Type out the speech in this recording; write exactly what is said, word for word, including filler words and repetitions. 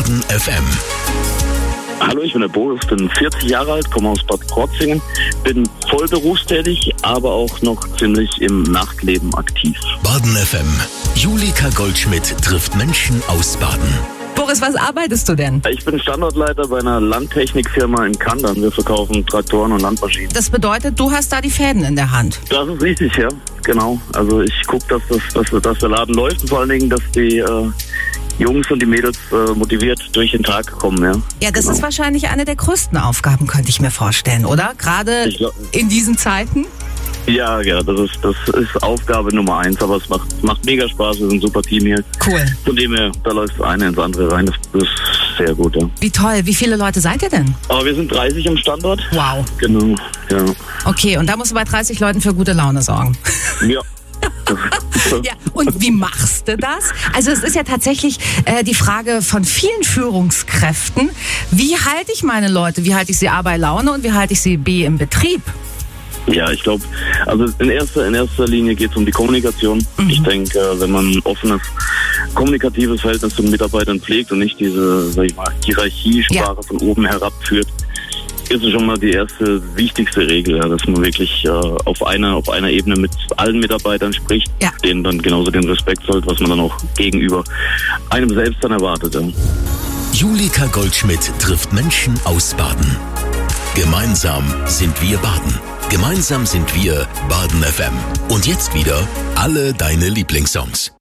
Baden F M. Hallo, ich bin der Boris, bin vierzig Jahre alt, komme aus Bad Krozingen, bin voll berufstätig, aber auch noch ziemlich im Nachtleben aktiv. Baden F M. Julika Goldschmidt trifft Menschen aus Baden. Boris, was arbeitest du denn? Ich bin Standortleiter bei einer Landtechnikfirma in Kandern. Wir verkaufen Traktoren und Landmaschinen. Das bedeutet, du hast da die Fäden in der Hand. Das ist richtig, ja, genau. Also ich gucke, dass, das, dass, dass der Laden läuft und vor allen Dingen, dass die äh, Jungs und die Mädels äh, motiviert durch den Tag kommen. Ja, ja das genau. ist wahrscheinlich eine der größten Aufgaben, könnte ich mir vorstellen, oder? Gerade glaub, in diesen Zeiten? Ja, ja, das ist, das ist Aufgabe Nummer eins, aber es macht, macht mega Spaß, wir sind ein super Team hier. Cool. Von dem her, da läuft das eine ins andere rein, das, das ist sehr gut, ja. Wie toll, wie viele Leute seid ihr denn? Aber wir sind dreißig am Standort. Wow. Genau, ja. Okay, und da musst du bei dreißig Leuten für gute Laune sorgen. Ja. Ja, und wie machst du das? Also es ist ja tatsächlich äh, die Frage von vielen Führungskräften, wie halte ich meine Leute, wie halte ich sie A bei Laune und wie halte ich sie B im Betrieb? Ja, ich glaube, also in erster, in erster Linie geht es um die Kommunikation. Mhm. Ich denke, wenn man ein offenes, kommunikatives Verhältnis zu den Mitarbeitern pflegt und nicht diese, sag ich mal, Hierarchiesprache ja. von oben herab führt, ist es schon mal die erste wichtigste Regel, ja, dass man wirklich äh, auf einer auf einer Ebene mit allen Mitarbeitern spricht, ja. denen dann genauso den Respekt zollt, was man dann auch gegenüber einem selbst dann erwartet. Ja. Julika Goldschmidt trifft Menschen aus Baden. Gemeinsam sind wir Baden. Gemeinsam sind wir Baden F M. Und jetzt wieder alle deine Lieblingssongs.